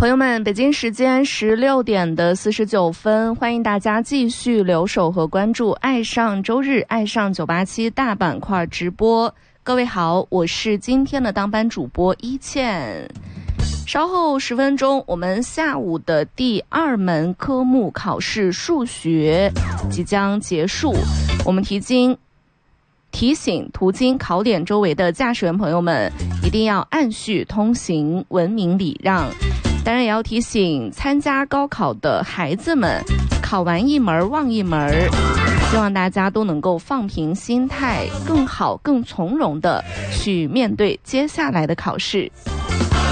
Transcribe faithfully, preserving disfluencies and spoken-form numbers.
朋友们，北京时间十六点的四十九分，欢迎大家继续留守和关注爱上周日爱上九八七大板块直播。各位好，我是今天的当班主播一倩。稍后十分钟，我们下午的第二门科目考试数学即将结束，我们提经提醒途经考点周围的驾驶员朋友们，一定要按序通行，文明礼让。当然也要提醒参加高考的孩子们，考完一门忘一门，希望大家都能够放平心态，更好更从容的去面对接下来的考试。